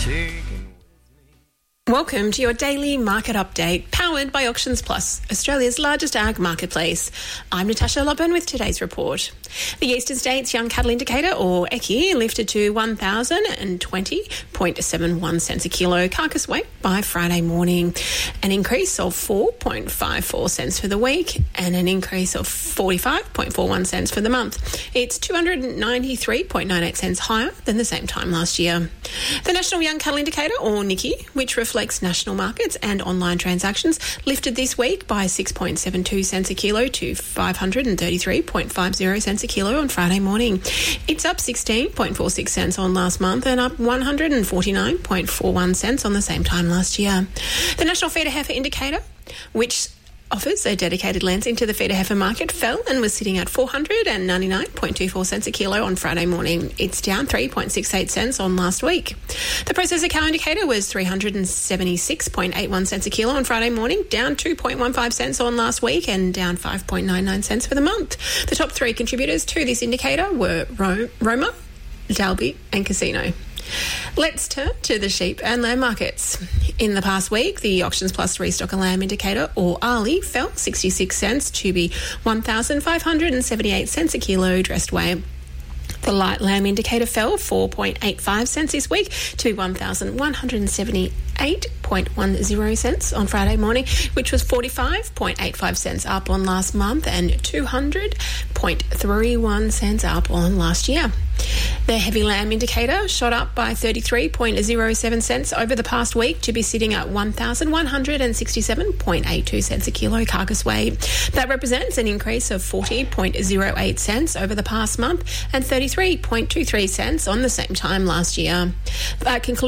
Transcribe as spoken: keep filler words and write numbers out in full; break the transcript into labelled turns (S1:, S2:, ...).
S1: Welcome to your daily market update, powered by Auctions Plus, Australia's largest ag marketplace. I'm Natasha Lobban with today's report. The Eastern States Young Cattle Indicator, or E C I, lifted to one thousand twenty point seven one cents a kilo carcass weight by Friday morning, an increase of four point five four cents for the week and an increase of forty-five point four one cents for the month. It's two hundred ninety-three point nine eight cents higher than the same time last year. The National Young Cattle Indicator, or N I C I, which reflects national markets and online transactions, lifted this week by six point seven two cents a kilo to five hundred thirty-three point five zero cents a kilo on Friday morning. It's up sixteen point four six cents on last month and up one hundred forty-nine point four one cents on the same time last year. The National Feeder Heifer Indicator, which offers a dedicated lens into the feeder heifer market, fell and was sitting at four hundred ninety-nine point two four cents a kilo on Friday morning. It's down three point six eight cents on last week. The processor cow indicator was three hundred seventy-six point eight one cents a kilo on Friday morning, down two point one five cents on last week and down five point nine nine cents for the month. The top three contributors to this indicator were Ro- Roma, Dalby and Casino. Let's turn to the sheep and lamb markets. In the past week, the Auctions Plus Restock a Lamb Indicator, or A R L I, fell sixty-six cents to be one thousand five hundred seventy-eight cents a kilo dressed weight. The light lamb indicator fell four point eight five cents this week to be one thousand one hundred seventy-eight point one zero cents on Friday morning, which was forty-five point eight five cents up on last month and two hundred point three one cents up on last year. The heavy lamb indicator shot up by thirty-three point zero seven cents over the past week to be sitting at one thousand one hundred sixty-seven point eight two cents a kilo carcass weight. That represents an increase of forty point zero eight cents over the past month and thirty-three point two three cents on the same time last year. That concludes